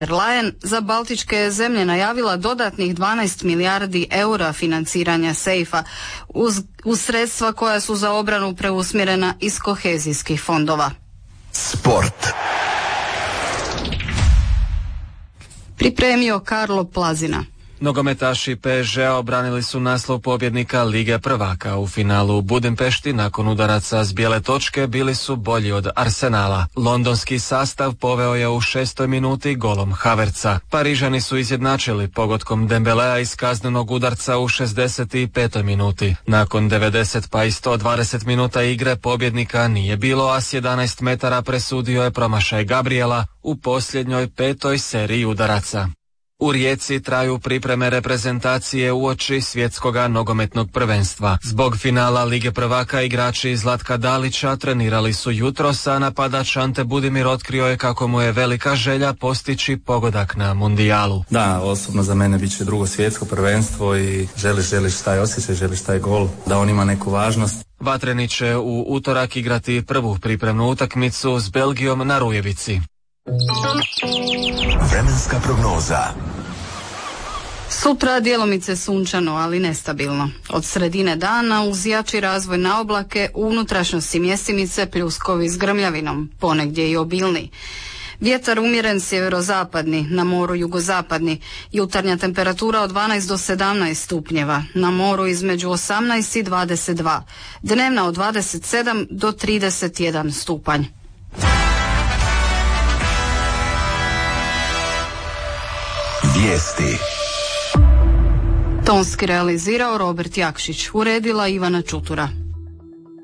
der Leyen za baltičke zemlje najavila dodatnih 12 milijardi eura financiranja sejfa uz sredstva koja su za obranu preusmjerena iz kohezijskih fondova. Sport. Pripremio Karlo Plazina. Nogometaši PSG-a obranili su naslov pobjednika Lige prvaka. U finalu u Budimpešti nakon udaraca s bijele točke bili su bolji od Arsenala. Londonski sastav poveo je u 6. minuti golom Havertza. Parižani su izjednačili pogodkom Dembelea iz kaznenog udarca u 65. minuti. Nakon 90 pa i 120 minuta igre pobjednika nije bilo, a s 11 metara presudio je promašaj Gabriela u posljednjoj 5. seriji udaraca. U Rijeci traju pripreme reprezentacije uoči svjetskoga nogometnog prvenstva. Zbog finala Lige prvaka igrači Zlatka Dalića trenirali su jutros, a napadač Ante Budimir otkrio je kako mu je velika želja postići pogodak na mundijalu. Da, osobno za mene bit će drugo svjetsko prvenstvo i želiš taj osjećaj, želiš taj gol, da on ima neku važnost. Vatreni će u utorak igrati prvu pripremnu utakmicu s Belgijom na Rujevici. Vremenska prognoza. Sutra djelomice sunčano, ali nestabilno. Od sredine dana uz jači razvoj na oblake u unutrašnjosti mjestimice pljuskovi s grmljavinom, ponegdje i obilni. Vjetar umjeren sjeverozapadni, na moru jugozapadni, jutarnja temperatura od 12 do 17 stupnjeva, na moru između 18 i 22, dnevna od 27 do 31 stupanj. Vijesti. Tonski realizirao Robert Jakšić, uredila Ivana Čutura.